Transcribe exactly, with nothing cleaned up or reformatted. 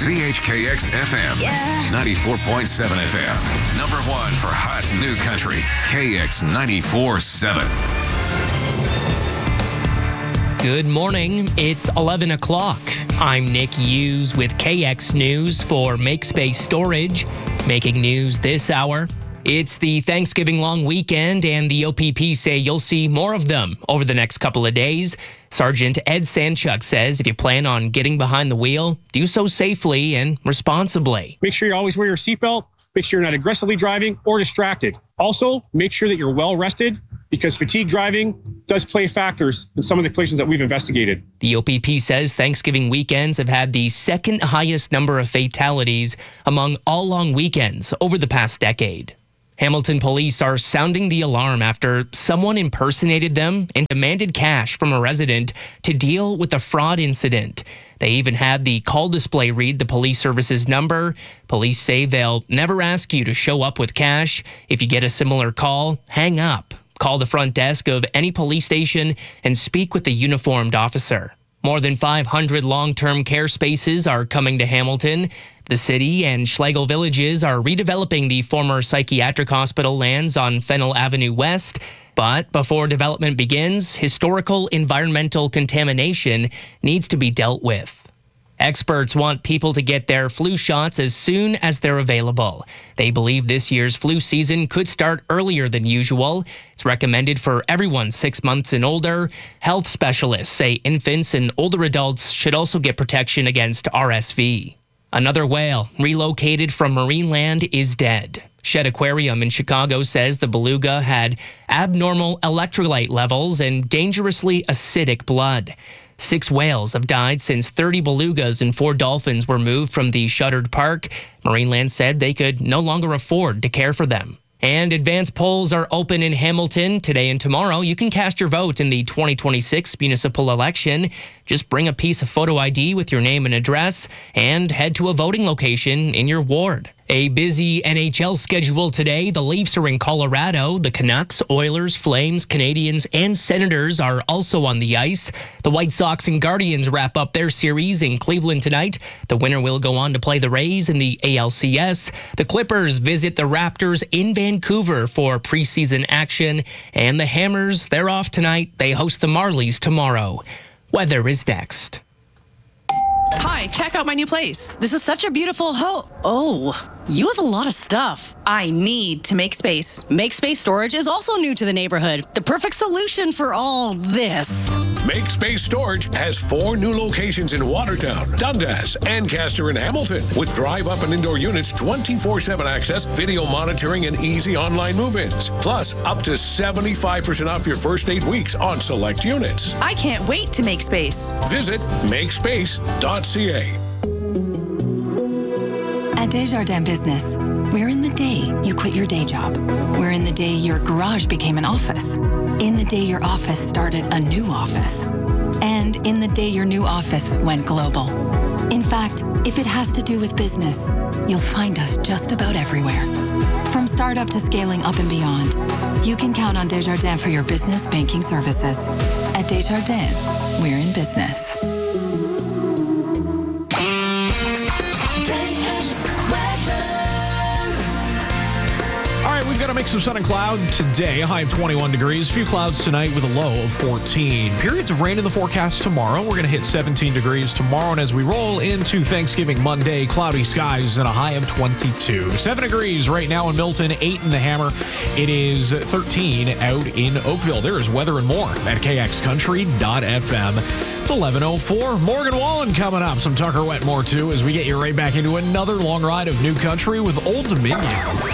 C H K X F M, Yeah. ninety-four point seven F M. Number one for hot new country, K X ninety-four point seven. Good morning. It's eleven o'clock. I'm Nick Hughes with K X News for MakeSpace Storage. Making news this hour. It's the Thanksgiving long weekend, and the O P P say you'll see more of them over the next couple of days. Sergeant Ed Sanchuk says if you plan on getting behind the wheel, do so safely and responsibly. Make sure you always wear your seatbelt. Make sure you're not aggressively driving or distracted. Also, make sure that you're well rested, because fatigue driving does play factors in some of the collisions that we've investigated. The O P P says Thanksgiving weekends have had the second highest number of fatalities among all long weekends over the past decade. Hamilton police are sounding the alarm after someone impersonated them and demanded cash from a resident to deal with a fraud incident. They even had the call display read the police service's number. Police say they'll never ask you to show up with cash. If you get a similar call, hang up. Call the front desk of any police station and speak with the uniformed officer. More than five hundred long-term care spaces are coming to Hamilton. The city and Schlegel Villages are redeveloping the former psychiatric hospital lands on Fennel Avenue West. But before development begins, historical environmental contamination needs to be dealt with. Experts want people to get their flu shots as soon as they're available. They believe this year's flu season could start earlier than usual. It's recommended for everyone six months and older. Health specialists say infants and older adults should also get protection against R S V. Another whale relocated from Marineland is dead. Shedd Aquarium in Chicago says the beluga had abnormal electrolyte levels and dangerously acidic blood. Six whales have died since thirty belugas and four dolphins were moved from the shuttered park. Marineland said they could no longer afford to care for them. And advance polls are open in Hamilton today and tomorrow. You can cast your vote in the twenty twenty-six municipal election. Just bring a piece of photo I D with your name and address and head to a voting location in your ward. A busy N H L schedule today. The Leafs are in Colorado. The Canucks, Oilers, Flames, Canadians, and Senators are also on the ice. The White Sox and Guardians wrap up their series in Cleveland tonight. The winner will go on to play the Rays in the A L C S. The Clippers visit the Raptors in Vancouver for preseason action. And the Hammers, they're off tonight. They host the Marlies tomorrow. Weather is next. Hi, check out my new place. This is such a beautiful ho- Oh, you have a lot of stuff. I need to make space. MakeSpace Storage is also new to the neighborhood. The perfect solution for all this. MakeSpace Storage has four new locations in Watertown, Dundas, Ancaster, and Hamilton, with drive-up and indoor units, twenty-four seven access, video monitoring, and easy online move-ins. Plus, up to seventy-five percent off your first eight weeks on select units. I can't wait to make space. Visit make space dot c a. At Desjardins Business, we're in the day you quit your day job. We're in the day your garage became an office. In the day your office started a new office. And in the day your new office went global. In fact, if it has to do with business, you'll find us just about everywhere. From startup to scaling up and beyond, you can count on Desjardins for your business banking services. At Desjardins, we're in business. All right, we've got a mix of sun and cloud today. A high of twenty-one degrees. A few clouds tonight with a low of fourteen. Periods of rain in the forecast tomorrow. We're going to hit seventeen degrees tomorrow. And as we roll into Thanksgiving Monday, cloudy skies and a high of twenty-two. seven degrees right now in Milton, eight in the Hammer. It is thirteen out in Oakville. There is weather and more at k x country dot f m. It's eleven oh four. Morgan Wallen coming up. Some Tucker Wetmore, too, as we get you right back into another long ride of new country with Old Dominion.